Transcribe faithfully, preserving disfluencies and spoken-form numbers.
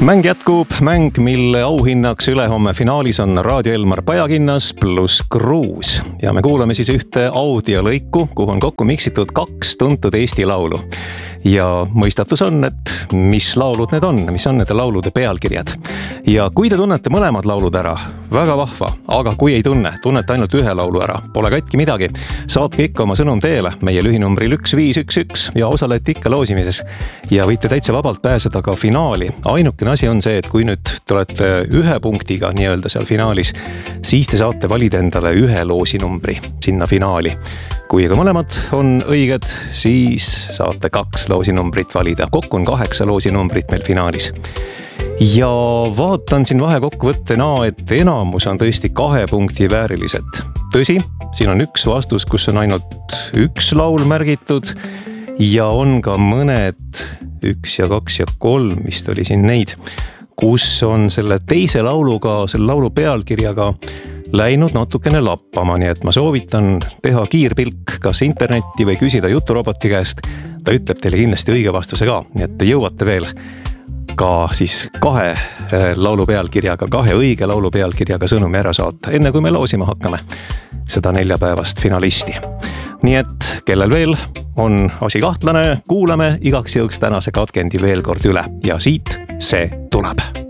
Mäng jätkub, mäng, mille auhinnaks ülehomme finaalis on Raadio Elmar Pajakinnas pluss Kruus. Ja me kuulame siis ühte audiolõiku, kuhu on kokku miksitud kaks tuntud Eesti laulu. Ja mõistatus on, et mis laulud need on, mis on nende laulude pealkirjad. Ja kui te tunnete mõlemad laulud ära, väga vahva, aga kui ei tunne, tunnete ainult ühe laulu ära, pole katki midagi, saatke ikka oma sõnum teele meie lühinumbril üks viis üks üks ja osalete ikka loosimises. Ja võite täitsa vabalt pääseda ka finaali. Ainukene asi on see, et kui nüüd te olete ühe punktiga nii-öelda seal finaalis, siis te saate valida endale ühe loosinumbri sinna finaali. Kui aga mõlemad on õiged, siis saate kaks loosinumbrit valida. Kokku on kaheksa loosinumbrit meil finaalis. Ja vaatan siin vahekokkuvõttena, et enamus on tõesti kahe punkti väärilised. Tõsi, siin on üks vastus, kus on ainult üks laul märgitud ja on ka mõned üks ja kaks ja kolm, vist oli siin neid, kus on selle teise lauluga, selle laulu pealkirjaga läinud natukene lappama, nii et ma soovitan teha kiirpilk kas internetti või küsida juturoboti käest. Ta ütleb teile kindlasti õige vastuse ka, nii et te jõuate veel ka siis kahe laulu pealkirjaga, kahe õige laulu pealkirjaga sõnumi ära saata, enne kui me loosima hakkame seda neljapäevast finalisti. Nii et kellel veel on asi kahtlane, kuulame igaks jõuks tänase katkendi veel kord üle ja siit see tuleb.